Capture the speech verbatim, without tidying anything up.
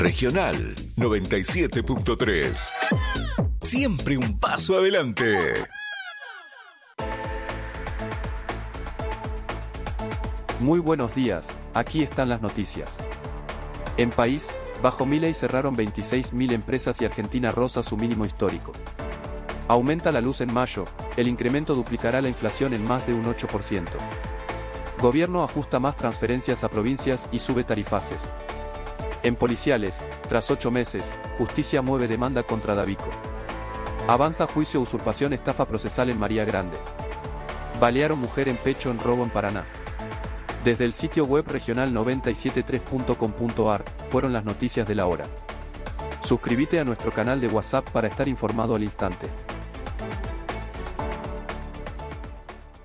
Regional noventa y siete punto tres. Siempre un paso adelante. Muy buenos días, aquí están las noticias. En país, bajo Milei cerraron veintiséis mil empresas y Argentina roza su mínimo histórico. Aumenta la luz en mayo, el incremento duplicará la inflación en más de un ocho por ciento. Gobierno ajusta más transferencias a provincias y sube tarifaces. En policiales, tras ocho meses, justicia mueve demanda contra Davico. Avanza juicio usurpación estafa procesal en María Grande. Balearon mujer en pecho en robo en Paraná. Desde el sitio web regional noventa y siete punto tres punto com punto ar, fueron las noticias de la hora. Suscríbete a nuestro canal de WhatsApp para estar informado al instante.